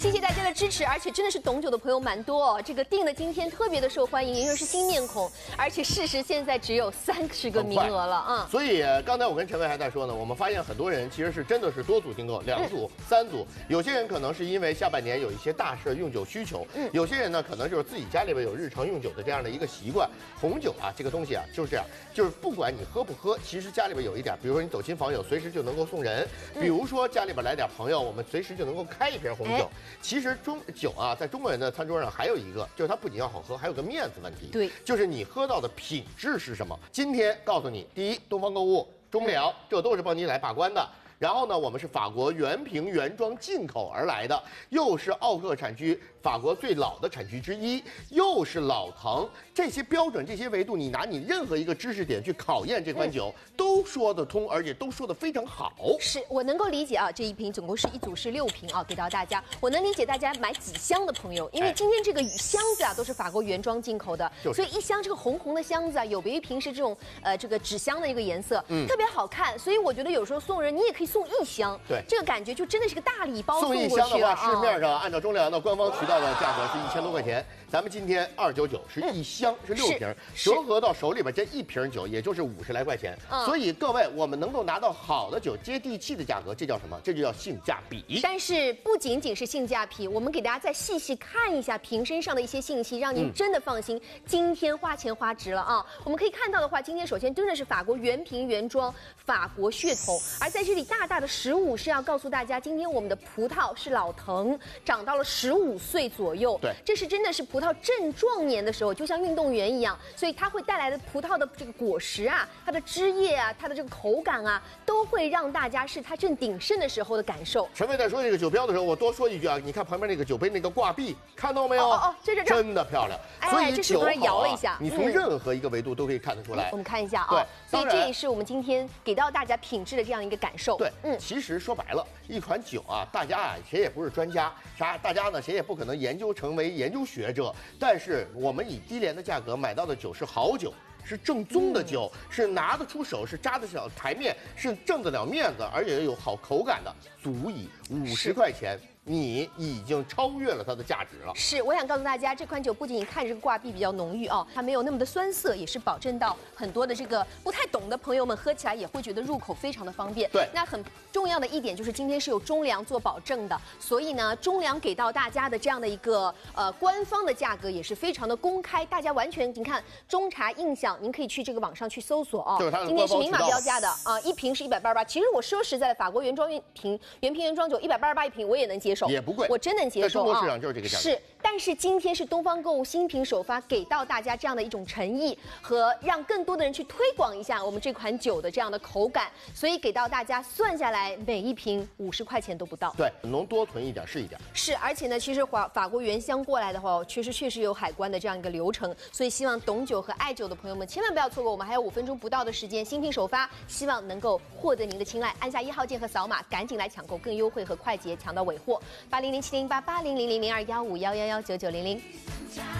谢谢大家的支持，而且真的是懂酒的朋友蛮多哦。这个定的今天特别的受欢迎，因为是新面孔，而且事实现在只有30个名额了啊。 所以刚才我跟陈伟还在说呢，我们发现很多人其实是真的是多组订购，2组、3组，有些人可能是因为下半年有一些大事用酒需求，有些人呢可能就是自己家里边有日常用酒的这样的一个习惯。红酒啊，这个东西啊就是这样，就是不管你喝不喝，其实家里边有一点，比如说你走亲访友，随时就能够送人；比如说家里边来点朋友，我们随时就能够开一瓶红酒。其实酒啊，在中国人的餐桌上还有一个，就是它不仅要好喝，还有个面子问题。 对， 就是你喝到的品质是什么？今天告诉你，第一，东方购物、中粮，这都是帮你来把关的。然后呢，我们是法国原瓶原装进口而来的，又是奥克产区法国最老的产区之一，又是老藤，这些标准、这些维度，你拿你任何一个知识点去考验这款酒，都说得通，而且都说得非常好。 是我能够理解啊，这一瓶总共是1组是6瓶啊，给到大家。我能理解大家买几箱的朋友，因为今天这个箱子啊都是法国原装进口的，所以一箱这个红红的箱子啊，有别于平时这种这个纸箱的一个颜色，特别好看。所以我觉得有时候送人，你也可以送1箱，对，这个感觉就真的是个大礼包送1箱的话，市面上按照中粮的官方渠道的价格是1000多块钱，咱们今天299是1箱是6瓶，折合到手里边这1瓶酒也就是50来块钱，所以各位我们能够拿到好的酒，接地气的价格，这叫什么？这就叫性价比。 但是不仅仅是性价比，我们给大家再细细看一下瓶身上的一些信息，让您真的放心，今天花钱花值了啊！我们可以看到的话，今天首先真的是法国原瓶原装，法国血统，而在这里大大的15是要告诉大家，今天我们的葡萄是老藤，长到了15岁左右，对，这是真的是葡萄正壮年的时候，就像运动员一样，所以它会带来的葡萄的这个果实啊，它的枝叶啊，它的这个口感啊，都会让大家是它正鼎盛的时候的感受。 陈伟在说这个酒标的时候，我多说一句啊，你看旁边那个酒杯那个挂壁，看到没有？ 这真的漂亮。所以这是刚才摇了一下， 你从任何一个维度都可以看得出来。 我们看一下啊，所以这也是我们今天给到大家品质的这样一个感受。 对，其实说白了，一款酒啊，大家啊谁也不是专家，大家呢谁也不可能研究成为研究学者，但是我们以低廉的价格买到的酒是好酒。是正宗的酒，是拿得出手，是扎得了台面，是挣得了面子，而且有好口感的，足以50块钱。你已经超越了它的价值了。 是，我想告诉大家，这款酒不仅看这个挂壁比较浓郁哦，它没有那么的酸涩，也是保证到很多的这个不太懂的朋友们喝起来也会觉得入口非常的方便。对，那很重要的一点就是今天是有中粮做保证的，所以呢，中粮给到大家的这样的一个官方的价格也是非常的公开，大家完全您看中茶印象，您可以去这个网上去搜索哦。今天是明码标价的啊，1瓶是188。其实我说实在的，法国原瓶原装酒188一瓶我也能接受。 也不贵， 我真能接受啊！ 在中国市场就是这个价格。 是，但是今天是东方购物新品首发，给到大家这样的一种诚意和让更多的人去推广一下我们这款酒的这样的口感，所以给到大家算下来每一瓶50块钱都不到。 对，能多囤一点是一点。 是，而且呢，其实法国原箱过来的话，确实有海关的这样一个流程，所以希望懂酒和爱酒的朋友们千万不要错过，我们还有5分钟不到的时间，新品首发，希望能够获得您的青睐，按下1号键和扫码，赶紧来抢购更优惠和快捷，抢到尾货。8007088000021511119900。